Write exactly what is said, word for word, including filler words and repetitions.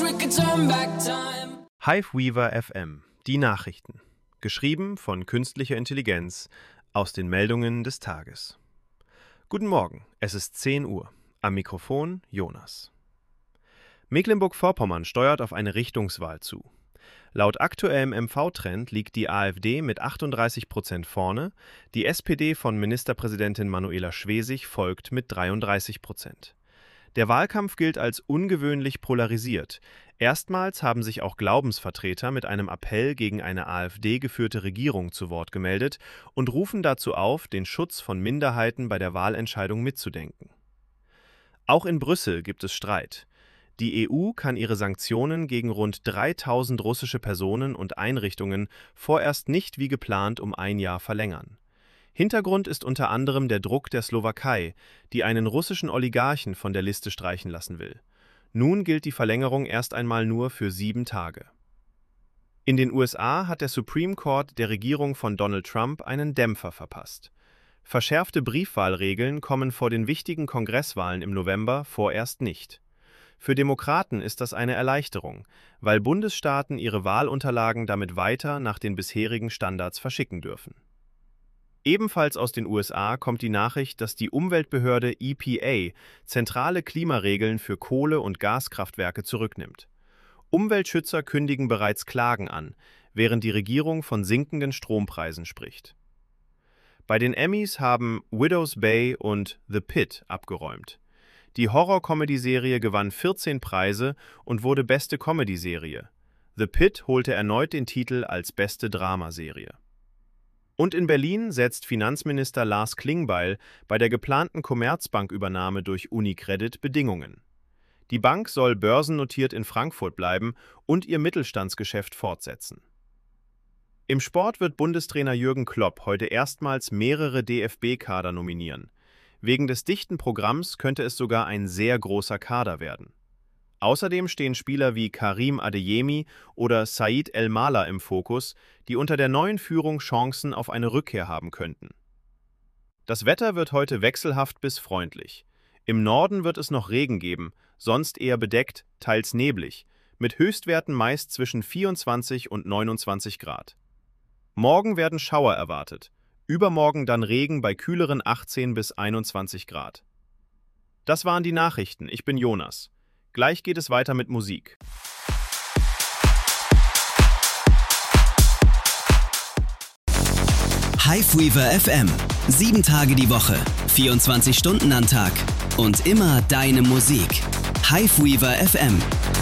Hiveweaver F M, die Nachrichten. Geschrieben von künstlicher Intelligenz aus den Meldungen des Tages. Guten Morgen, es ist zehn Uhr. Am Mikrofon Jonas. Mecklenburg-Vorpommern steuert auf eine Richtungswahl zu. Laut aktuellem M V-Trend liegt die AfD mit achtunddreißig Prozent vorne, die S P D von Ministerpräsidentin Manuela Schwesig folgt mit dreiunddreißig Prozent. Der Wahlkampf gilt als ungewöhnlich polarisiert. Erstmals haben sich auch Glaubensvertreter mit einem Appell gegen eine AfD-geführte Regierung zu Wort gemeldet und rufen dazu auf, den Schutz von Minderheiten bei der Wahlentscheidung mitzudenken. Auch in Brüssel gibt es Streit. Die E U kann ihre Sanktionen gegen rund dreitausend russische Personen und Einrichtungen vorerst nicht wie geplant um ein Jahr verlängern. Hintergrund ist unter anderem der Druck der Slowakei, die einen russischen Oligarchen von der Liste streichen lassen will. Nun gilt die Verlängerung erst einmal nur für sieben Tage. In den U S A hat der Supreme Court der Regierung von Donald Trump einen Dämpfer verpasst. Verschärfte Briefwahlregeln kommen vor den wichtigen Kongresswahlen im November vorerst nicht. Für Demokraten ist das eine Erleichterung, weil Bundesstaaten ihre Wahlunterlagen damit weiter nach den bisherigen Standards verschicken dürfen. Ebenfalls aus den U S A kommt die Nachricht, dass die Umweltbehörde E P A zentrale Klimaregeln für Kohle- und Gaskraftwerke zurücknimmt. Umweltschützer kündigen bereits Klagen an, während die Regierung von sinkenden Strompreisen spricht. Bei den Emmys haben Widow's Bay und The Pitt abgeräumt. Die Horror-Comedy-Serie gewann vierzehn Preise und wurde beste Comedy-Serie. The Pitt holte erneut den Titel als beste Dramaserie. Und in Berlin setzt Finanzminister Lars Klingbeil bei der geplanten Commerzbank-Übernahme durch UniCredit Bedingungen. Die Bank soll börsennotiert in Frankfurt bleiben und ihr Mittelstandsgeschäft fortsetzen. Im Sport wird Bundestrainer Jürgen Klopp heute erstmals mehrere D F B-Kader nominieren. Wegen des dichten Programms könnte es sogar ein sehr großer Kader werden. Außerdem stehen Spieler wie Karim Adeyemi oder Said El-Mala im Fokus, die unter der neuen Führung Chancen auf eine Rückkehr haben könnten. Das Wetter wird heute wechselhaft bis freundlich. Im Norden wird es noch Regen geben, sonst eher bedeckt, teils neblig, mit Höchstwerten meist zwischen vierundzwanzig und neunundzwanzig Grad. Morgen werden Schauer erwartet, übermorgen dann Regen bei kühleren achtzehn bis einundzwanzig Grad. Das waren die Nachrichten, ich bin Jonas. Gleich geht es weiter mit Musik. Hiveweaver F M. Sieben Tage die Woche, vierundzwanzig Stunden am Tag und immer deine Musik. Hiveweaver F M.